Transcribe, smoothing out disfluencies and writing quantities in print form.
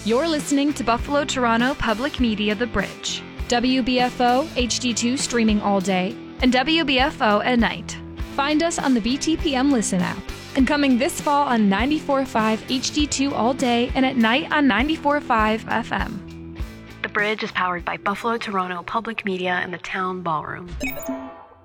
You're listening to Buffalo Toronto Public Media The Bridge. WBFO HD2 streaming all day and WBFO at night. Find us on the VTPM Listen app. And coming this fall on 94.5 HD2 all day and at night on 94.5 FM. The Bridge is powered by Buffalo Toronto Public Media and the Town Ballroom.